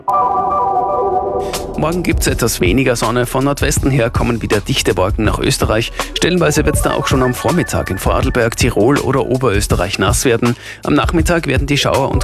Morgen gibt es etwas weniger Sonne. Von Nordwesten her kommen wieder dichte Wolken nach Österreich. Stellenweise wird es da auch schon am Vormittag in Vorarlberg, Tirol oder Oberösterreich nass werden. Am Nachmittag werden die Schauer und